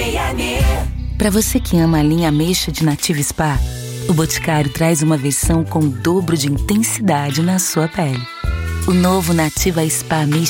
Para você que ama a linha Ameixa de Nativa Spa, o Boticário traz uma versão com o dobro de intensidade na sua pele. O novo Nativa Spa Ameixa